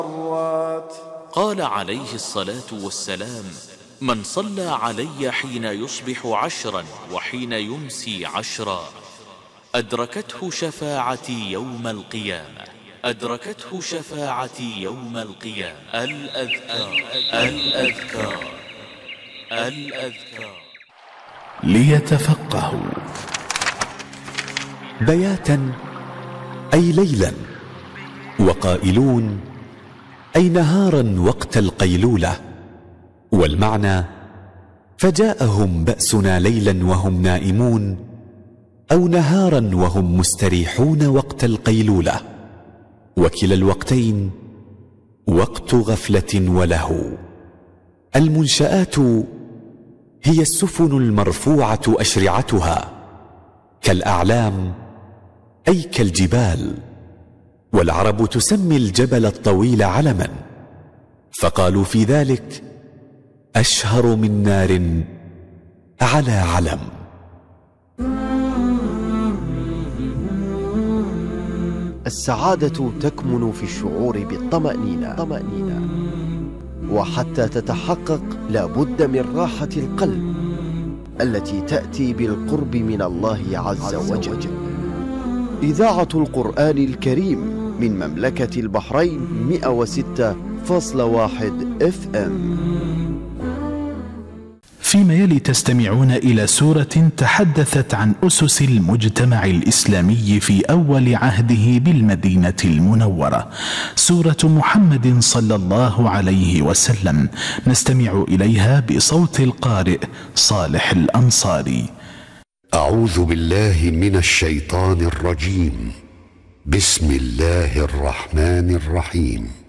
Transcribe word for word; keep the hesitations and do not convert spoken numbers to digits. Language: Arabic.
قال عليه الصلاة والسلام: من صلى علي حين يصبح عشرا وحين يمسي عشرا أدركته شفاعتي يوم القيامة. أدركته شفاعتي يوم القيامة. الأذكار الأذكار الأذكار ليتفقهوا. بياتا أي ليلا، وقائلون أي نهارا وقت القيلولة. والمعنى: فجاءهم بأسنا ليلا وهم نائمون، أو نهارا وهم مستريحون وقت القيلولة. وكلا الوقتين وقت غفلة ولهو. المنشآت هي السفن المرفوعة أشرعتها، كالأعلام أي كالجبال. والعرب تسمي الجبل الطويل علما، فقالوا في ذلك: أشهر من نار على علم. السعادة تكمن في الشعور بالطمأنينة طمأنينة. وحتى تتحقق لا بد من راحة القلب التي تأتي بالقرب من الله عز وجل. إذاعة القرآن الكريم من مملكة البحرين مئة وستة فاصلة واحد اف ام. فيما يلي تستمعون إلى سورة تحدثت عن أسس المجتمع الإسلامي في أول عهده بالمدينة المنورة، سورة محمد صلى الله عليه وسلم. نستمع إليها بصوت القارئ صالح الأنصاري. أعوذ بالله من الشيطان الرجيم. بسم الله الرحمن الرحيم.